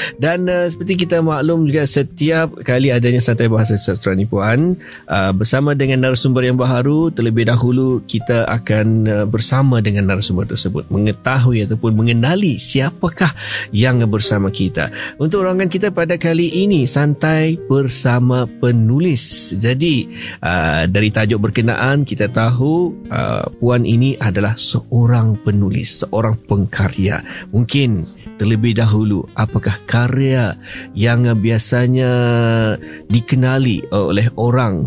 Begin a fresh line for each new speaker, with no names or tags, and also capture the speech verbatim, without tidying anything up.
Dan uh, seperti kita maklum juga, setiap kali adanya Santai Bahasa Sastra ni Puan, uh, bersama dengan narasumber yang baharu, terlebih dahulu kita akan uh, bersama dengan narasumber tersebut, mengetahui ataupun mengenali siapakah yang bersama kita. Untuk ruangan kita pada kali ini, Santai Bersama Penulis. Jadi uh, dari tajuk berkenaan kita tahu uh, Puan ini adalah seorang penulis, seorang pengkarya. Mungkin terlebih dahulu, apakah karya yang biasanya dikenali oleh orang